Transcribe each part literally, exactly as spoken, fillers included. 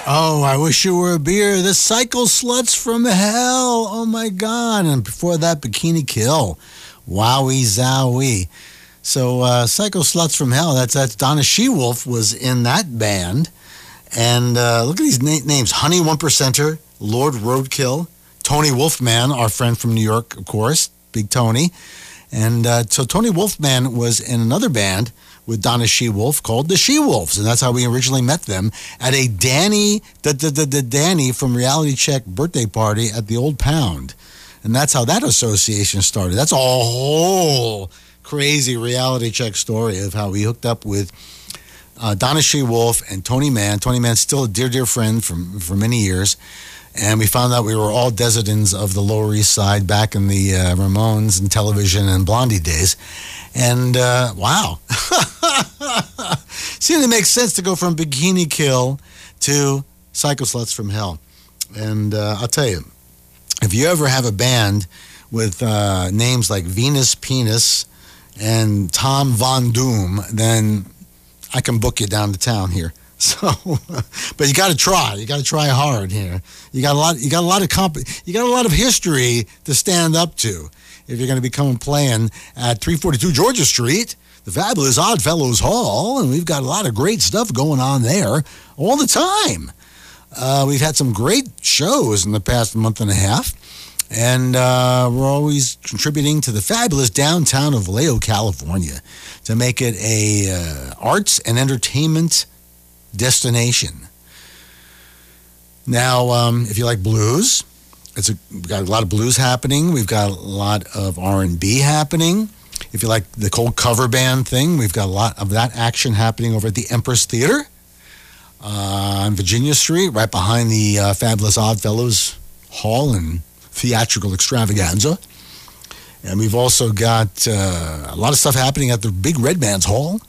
Oh, I wish you were a beer. The Cycle Sluts from Hell. Oh my God! And before that, Bikini Kill. Wowie zowie. So, uh, Cycle Sluts from Hell. That's that's Donna She-Wolf was in that band. And uh, look at these na- names: Honey One Percenter, Lord Roadkill, Tony Wolfman, our friend from New York, of course, Big Tony. And uh, so Tony Wolfman was in another band with Donna She-Wolf called the She-Wolves, and that's how we originally met them at a Danny, the, the, the, the Danny from Reality Check birthday party at the Old Pound. And that's how that association started. That's a whole crazy Reality Check story of how we hooked up with uh, Donna She-Wolf and Tony Mann. Tony Mann's still a dear, dear friend from for many years. And we found out we were all Desidens of the Lower East Side back in the uh, Ramones and television and Blondie days. And uh, wow. Seemed to make sense to go from Bikini Kill to Cycle Sluts from Hell. And uh, I'll tell you, if you ever have a band with uh, names like Venus Penis and Tom Von Doom, then I can book you down to town here. So, but you got to try. You got to try hard here. You got a lot. You got a lot of comp. You got a lot of history to stand up to if you're going to be coming playing at three forty-two Georgia Street, the fabulous Oddfellows Hall, and we've got a lot of great stuff going on there all the time. Uh, we've had some great shows in the past month and a half, and uh, we're always contributing to the fabulous downtown of Vallejo, California, to make it a uh, arts and entertainment destination. Now, um, if you like blues, it's a, we've got a lot of blues happening. We've got a lot of R and B happening. If you like the cold cover band thing, we've got a lot of that action happening over at the Empress Theater uh, on Virginia Street, right behind the uh, fabulous Oddfellows Hall and Theatrical Extravaganza. And we've also got uh, a lot of stuff happening at the Big Red Man's Hall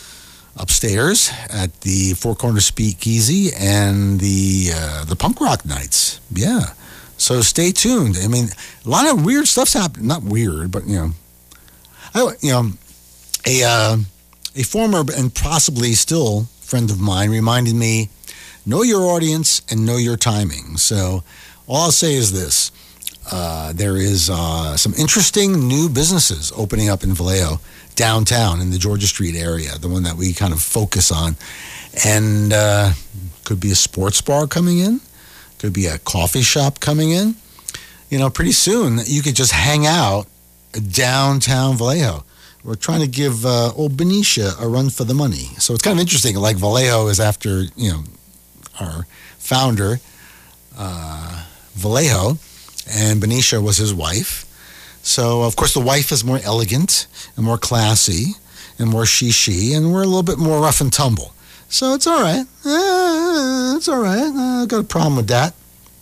upstairs at the Four Corners Speakeasy and the uh, the punk rock nights. Yeah. So stay tuned. I mean, a lot of weird stuff's happening. Not weird, but, you know, I, you know, a, uh, a former and possibly still friend of mine reminded me, know your audience and know your timing. So all I'll say is this. Uh, there is uh, some interesting new businesses opening up in Vallejo, downtown in the Georgia Street area, the one that we kind of focus on. And uh, could be a sports bar coming in, could be a coffee shop coming in. You know, pretty soon you could just hang out downtown Vallejo. We're trying to give uh, old Benicia a run for the money. So it's kind of interesting. Like Vallejo is after, you know, our founder, uh, Vallejo, and Benicia was his wife. So, of course, the wife is more elegant and more classy and more she-she, and we're a little bit more rough and tumble. So it's all right. Uh, it's all right. Uh, I've got a problem with that.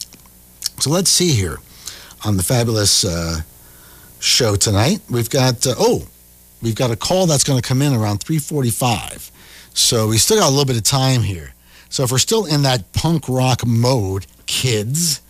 So let's see here on the fabulous uh, show tonight. We've got, uh, oh, we've got a call that's going to come in around three forty-five. So we still got a little bit of time here. So if we're still in that punk rock mode, kids.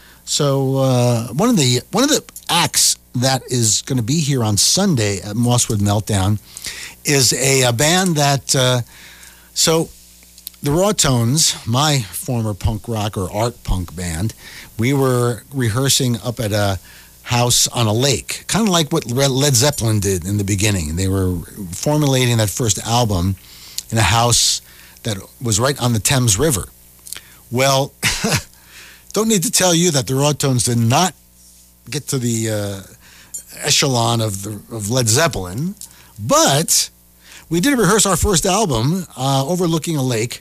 So uh, one of the one of the acts that is going to be here on Sunday at Mosswood Meltdown is a, a band that, uh, so the Raw Tones, my former punk rock or art punk band, we were rehearsing up at a house on a lake, kind of like what Led Zeppelin did in the beginning. They were formulating that first album in a house that was right on the Thames River. Well, don't need to tell you that the Raw Tones did not get to the uh, echelon of, the, of Led Zeppelin, but we did rehearse our first album uh, overlooking a lake,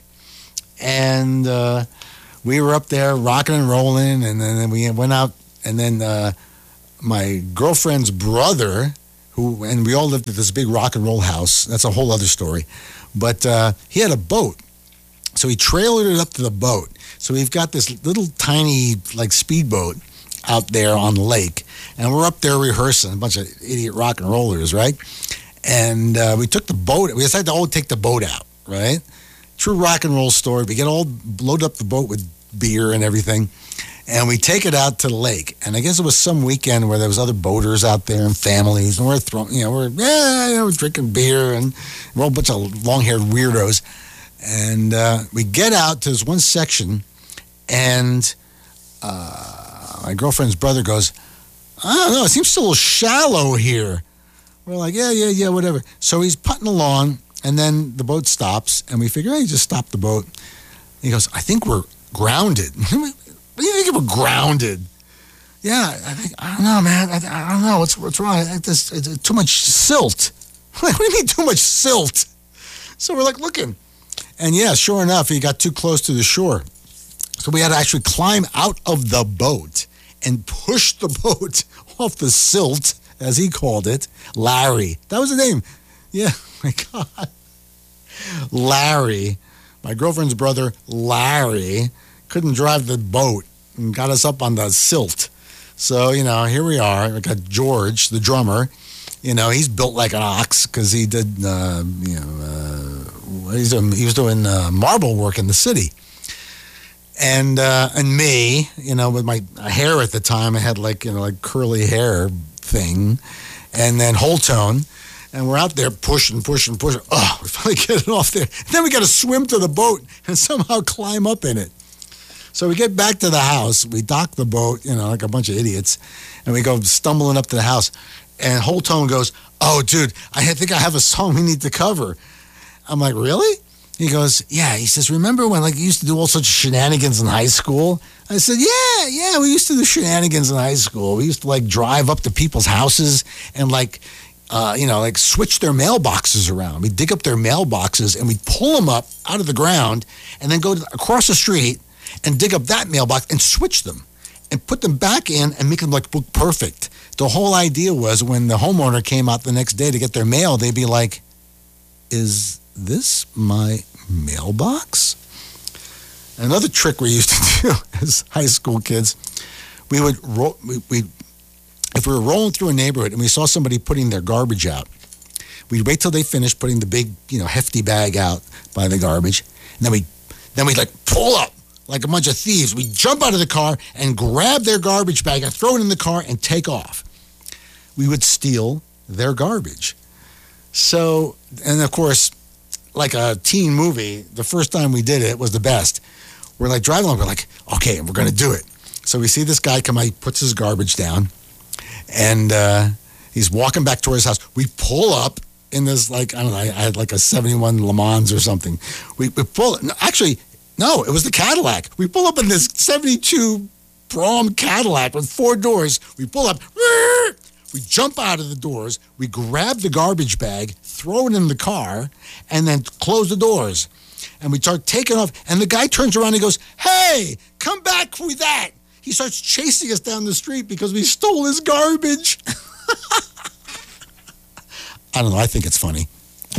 and uh, we were up there rocking and rolling, and then we went out, and then uh, my girlfriend's brother, who and we all lived at this big rock and roll house. That's a whole other story, but uh, he had a boat, so he trailered it up to the boat. So we've got this little tiny like speedboat out there on the lake, and we're up there rehearsing, a bunch of idiot rock and rollers, right? And uh, we took the boat, we decided to all take the boat out, right? True rock and roll story. We get all, load up the boat with beer and everything, and we take it out to the lake. And I guess it was some weekend where there was other boaters out there and families, and we're throwing, you know, we're, yeah, you know, we're drinking beer, and we're all a bunch of long-haired weirdos. And uh, we get out to this one section And uh, my girlfriend's brother goes, I don't know, it seems a little shallow here. We're like, yeah, yeah, yeah, whatever. So he's putting along, and then the boat stops, and we figure, hey, just stop the boat. He goes, I think we're grounded. What do you think if we're grounded? Yeah, I think, I don't know, man. I, I don't know. What's what's wrong? I think this, it's too much silt. Like, what do you mean too much silt? So we're like looking. And yeah, sure enough, he got too close to the shore. So we had to actually climb out of the boat and push the boat off the silt, as he called it. Larry. That was the name. Yeah, my God. Larry. My girlfriend's brother, Larry, couldn't drive the boat and got us up on the silt. So, you know, here we are. We got George, the drummer. You know, he's built like an ox because he did, uh, you know, uh, he's doing, he was doing uh, marble work in the city. And uh, and me, you know, with my hair at the time, I had like, you know, like curly hair thing. And then whole tone. And we're out there pushing, pushing, pushing. Oh, we finally get it off there. And then we got to swim to the boat and somehow climb up in it. So we get back to the house. We dock the boat, you know, like a bunch of idiots. And we go stumbling up to the house. And whole tone goes, oh, dude, I think I have a song we need to cover. I'm like, really? He goes, yeah. He says, remember when like you used to do all sorts of shenanigans in high school? I said, yeah, yeah, we used to do shenanigans in high school. We used to like drive up to people's houses and like, uh, you know, like switch their mailboxes around. We'd dig up their mailboxes and we'd pull them up out of the ground and then go to, across the street and dig up that mailbox and switch them and put them back in and make them like look perfect. The whole idea was when the homeowner came out the next day to get their mail, they'd be like, is this my mailbox? Another trick we used to do as high school kids, we would roll, we, we, if we were rolling through a neighborhood and we saw somebody putting their garbage out, we'd wait till they finished putting the big, you know, hefty bag out by the garbage, and then we, then we'd like pull up like a bunch of thieves. We'd jump out of the car and grab their garbage bag and throw it in the car and take off. We would steal their garbage. So, and of course, like a teen movie, the first time we did it was the best. We're like driving along, we're like, okay, we're going to do it. So we see this guy come out, he puts his garbage down, and uh, he's walking back towards his house. We pull up in this, like, I don't know, I had like a seventy-one Le Mans or something. We, we pull, no, actually, no, it was the Cadillac. We pull up in this seventy-two Brougham Cadillac with four doors. We pull up, we jump out of the doors, we grab the garbage bag, throw it in the car, and then close the doors. And we start taking off, and the guy turns around and goes, hey, come back with that. He starts chasing us down the street because we stole his garbage. I don't know, I think it's funny.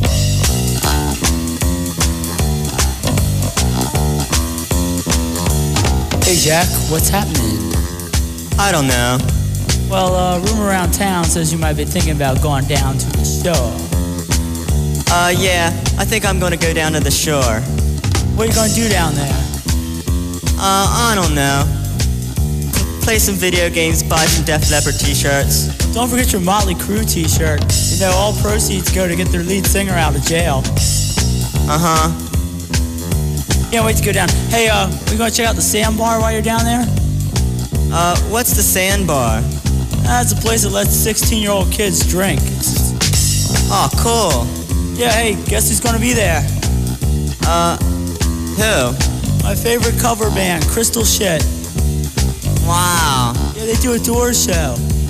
Hey, Jack, what's happening? I don't know. Well, uh, rumor around town says you might be thinking about going down to the shore. Uh, yeah, I think I'm gonna go down to the shore. What are you gonna do down there? Uh, I don't know. Play some video games, buy some Def Leppard t-shirts. Don't forget your Motley Crue t-shirt. You know, all proceeds go to get their lead singer out of jail. Uh-huh. Can't wait to go down. Hey, uh, we gonna check out the Sandbar while you're down there? Uh, what's the Sandbar? That's a place that lets sixteen-year-old kids drink. Oh, cool. Yeah, hey, guess who's gonna be there? Uh, who? My favorite cover band, Crystal Shit. Wow. Yeah, they do a Doors show.